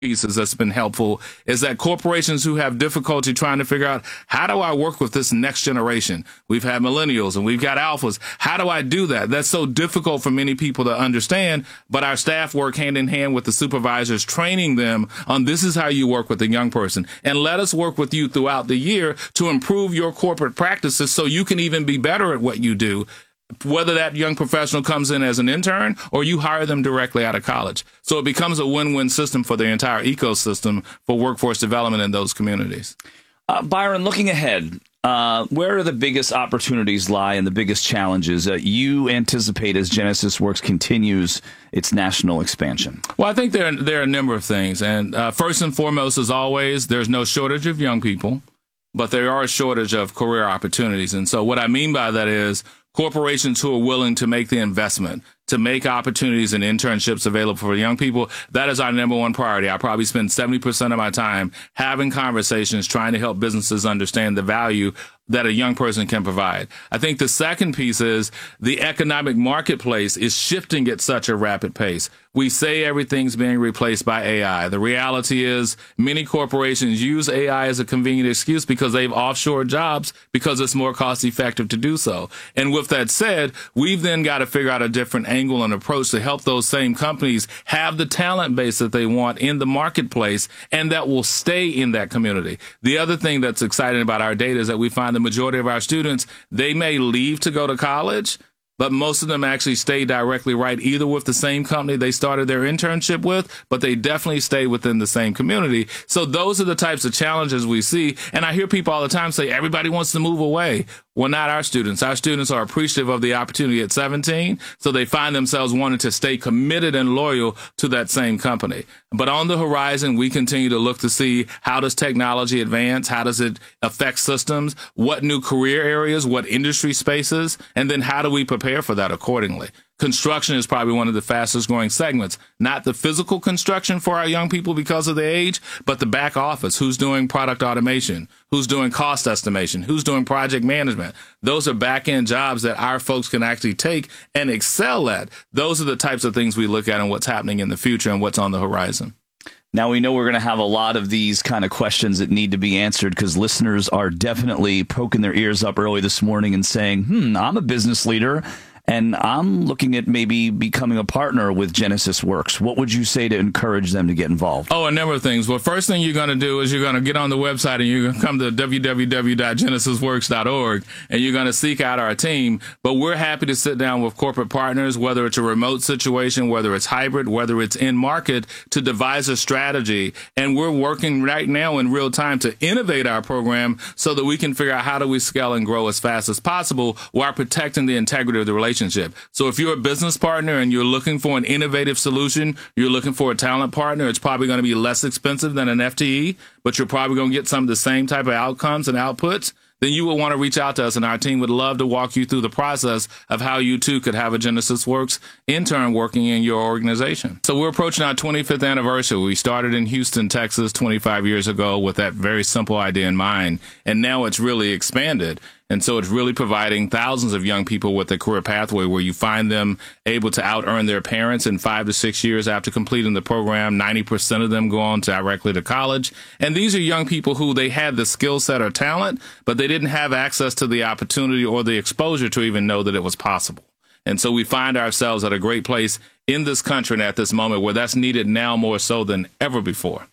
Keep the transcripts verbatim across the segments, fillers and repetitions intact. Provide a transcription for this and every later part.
pieces that's been helpful is that corporations who have difficulty trying to figure out, how do I work with this next generation? We've had millennials and we've got alphas. How do I do that? That's so difficult for many people to understand, but our staff work hand in hand with the supervisors, training them on this is how you work with a young person. And let us work with you throughout the year to improve your corporate practices so you can even be better at what you do, whether that young professional comes in as an intern or you hire them directly out of college. So it becomes a win-win system for the entire ecosystem for workforce development in those communities. Uh, Byron, looking ahead, uh, where are the biggest opportunities lie and the biggest challenges that you anticipate as Genesis Works continues its national expansion? Well, I think there are, there are a number of things. And uh, first and foremost, as always, there's no shortage of young people, but there are a shortage of career opportunities. And so what I mean by that is corporations who are willing to make the investment to make opportunities and internships available for young people. That is our number one priority. I probably spend seventy percent of my time having conversations trying to help businesses understand the value that a young person can provide. I think the second piece is the economic marketplace is shifting at such a rapid pace. We say everything's being replaced by A I. The reality is many corporations use A I as a convenient excuse because they've offshored jobs because it's more cost effective to do so. And with that said, we've then got to figure out a different angle and approach to help those same companies have the talent base that they want in the marketplace and that will stay in that community. The other thing that's exciting about our data is that we find the majority of our students, they may leave to go to college, but most of them actually stay directly right either with the same company they started their internship with, but they definitely stay within the same community. So those are the types of challenges we see. And I hear people all the time say, everybody wants to move away. Well, not our students. Our students are appreciative of the opportunity at seventeen, so they find themselves wanting to stay committed and loyal to that same company. But on the horizon, we continue to look to see how does technology advance? How does it affect systems? What new career areas? What industry spaces? And then how do we prepare for that accordingly? Construction is probably one of the fastest growing segments, not the physical construction for our young people because of their age, but the back office. Who's doing product automation? Who's doing cost estimation? Who's doing project management? Those are back end jobs that our folks can actually take and excel at. Those are the types of things we look at and what's happening in the future and what's on the horizon. Now, we know we're going to have a lot of these kind of questions that need to be answered because listeners are definitely poking their ears up early this morning and saying, hmm, I'm a business leader and I'm looking at maybe becoming a partner with Genesis Works. What would you say to encourage them to get involved? Oh, a number of things. Well, first thing you're going to do is you're going to get on the website and you're going to come to w w w dot genesis works dot org and you're going to seek out our team. But we're happy to sit down with corporate partners, whether it's a remote situation, whether it's hybrid, whether it's in market, to devise a strategy. And we're working right now in real time to innovate our program so that we can figure out how do we scale and grow as fast as possible while protecting the integrity of the relationship. So if you're a business partner and you're looking for an innovative solution, you're looking for a talent partner, it's probably going to be less expensive than an F T E, but you're probably going to get some of the same type of outcomes and outputs, then you will want to reach out to us, and our team would love to walk you through the process of how you too could have a Genesis Works intern working in your organization. So we're approaching our twenty-fifth anniversary. We started in Houston, Texas twenty-five years ago with that very simple idea in mind, and now it's really expanded. And so it's really providing thousands of young people with a career pathway where you find them able to out-earn their parents in five to six years after completing the program. ninety percent of them go on directly to college. And these are young people who they had the skill set or talent, but they didn't have access to the opportunity or the exposure to even know that it was possible. And so we find ourselves at a great place in this country and at this moment where that's needed now more so than ever before.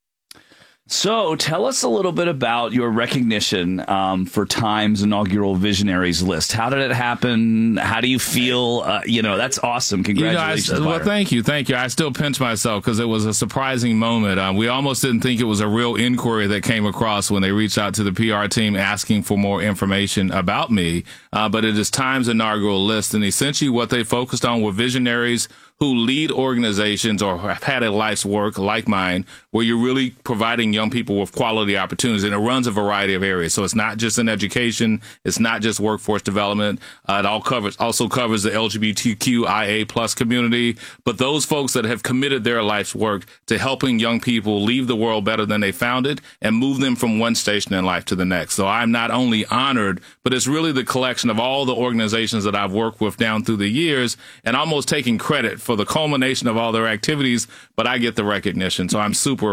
So tell us a little bit about your recognition um, for Time's inaugural Visionaries list. How did it happen? How do you feel? Uh, you know, that's awesome. Congratulations. You know, I, well, thank you. Thank you. I still pinch myself because it was a surprising moment. Um, we almost didn't think it was a real inquiry that came across when they reached out to the P R team asking for more information about me. Uh, but it is Time's inaugural list. And essentially what they focused on were visionaries who lead organizations or have had a life's work like mine, where you're really providing young people with quality opportunities. And it runs a variety of areas. So it's not just in education. It's not just workforce development. Uh, it all covers, also covers the L G B T Q I A plus community. But those folks that have committed their life's work to helping young people leave the world better than they found it and move them from one station in life to the next. So I'm not only honored, but it's really the collection of all the organizations that I've worked with down through the years and almost taking credit for for the culmination of all their activities, but I get the recognition. So I'm super